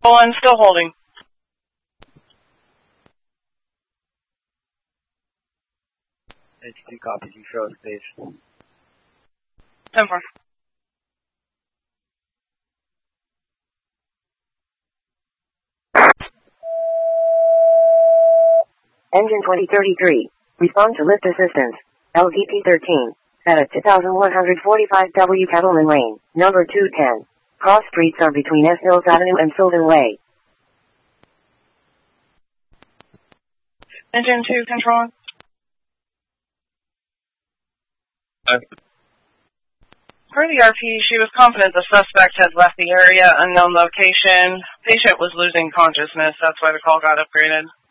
1, still holding. Entity copies, you show us, please. 10-4. Engine 2033. Respond to lift assistance. LDP-13. At a 2145W Cattleman Lane, number 210. Cross streets are between S. Hills Avenue and Sylvan Way. Engine 2, control. Per the RP, she was confident the suspect had left the area, unknown location. Patient was losing consciousness, that's why the call got upgraded.